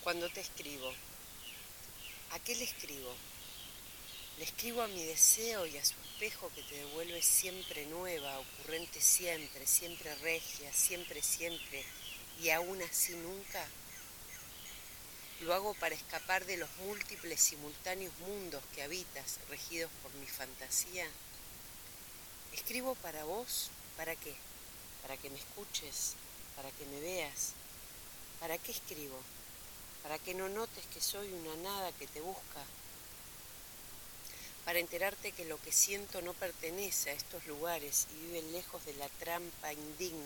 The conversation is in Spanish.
Cuando te escribo, ¿a qué le escribo? Le escribo a mi deseo y a su espejo que te devuelve siempre nueva, ocurrente siempre, siempre regia, siempre, siempre, y aún así nunca. Lo hago para escapar de los múltiples simultáneos mundos que habitas, regidos por mi fantasía. Escribo para vos, ¿para qué? Para que me escuches, para que me veas. ¿Para qué escribo? Para que no notes que soy una nada que te busca. Para enterarte que lo que siento no pertenece a estos lugares y vive lejos de la trampa indigna